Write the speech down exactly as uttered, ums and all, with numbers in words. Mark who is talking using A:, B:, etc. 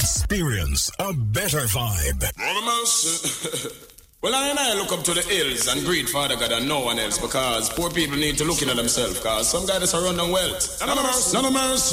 A: Experience a better vibe.
B: Well, I and I look up to the hills and greet Father God and no one else, because poor people need to look into themselves, because some guys are running wealth. None of mercy. None of mercy.